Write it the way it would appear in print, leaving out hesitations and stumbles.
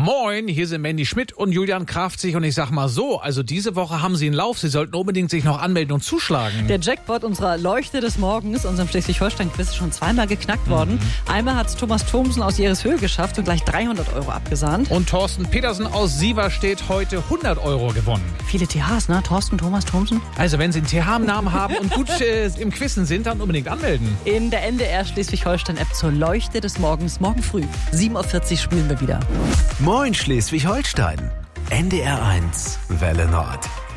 Moin, hier sind Mandy Schmidt und Julian Kraftzig und ich sag mal so, also diese Woche haben Sie einen Lauf, Sie sollten unbedingt sich noch anmelden und zuschlagen. Der Jackpot unserer Leuchte des Morgens, unserem Schleswig-Holstein-Quiz, ist schon zweimal geknackt worden. Einmal hat es Thomas Thomsen aus Jerishöhl geschafft und gleich 300 € abgesahnt. Und Thorsten Petersen aus Sieverstedt heute 100 € gewonnen. Viele THs, ne? Thorsten, Thomas, Thomsen. Also wenn Sie einen TH im Namen haben und gut im Quizzen sind, dann unbedingt anmelden. In der NDR Schleswig-Holstein-App zur Leuchte des Morgens, morgen früh. 7.40 Uhr spielen wir wieder. Moin Schleswig-Holstein. NDR 1 Welle Nord.